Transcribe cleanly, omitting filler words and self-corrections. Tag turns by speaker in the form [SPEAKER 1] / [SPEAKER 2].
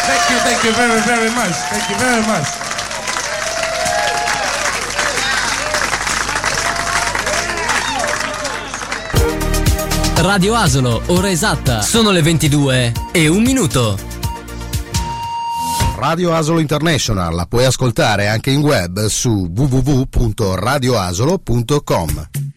[SPEAKER 1] Thank you very, very much. Thank you very much.
[SPEAKER 2] Radio Asolo, ora esatta, sono le 22:01.
[SPEAKER 3] Radio Asolo International la puoi ascoltare anche in web su www.radioasolo.com.